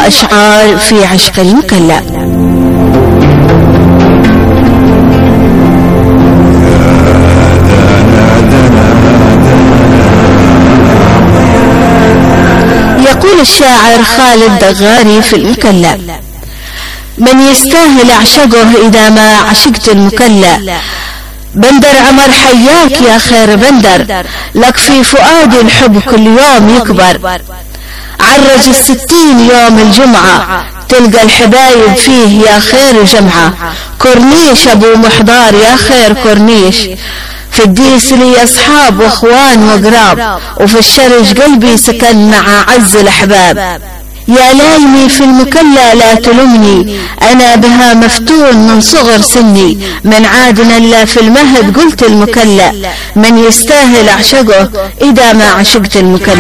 وأشعار في عشق المكلا. يقول الشاعر خالد دغاري في المكلا: من يستاهل أعشقه إذا ما عشقت المكلا. بندر عمر حياك يا خير بندر، لك في فؤادي الحب كل يوم يكبر. عرج 60 يوم الجمعة، تلقى الحبايب فيه يا خير جمعة. كورنيش أبو محضار يا خير كورنيش، في الديس لي أصحاب وأخوان وقراب، وفي الشرج قلبي سكن مع عز الأحباب. يا لايمي في المكلا لا تلمني، أنا بها مفتون من صغر سني. من عادنا لا في المهد قلت المكلا، من يستاهل أعشقه إذا ما عشقت المكلا.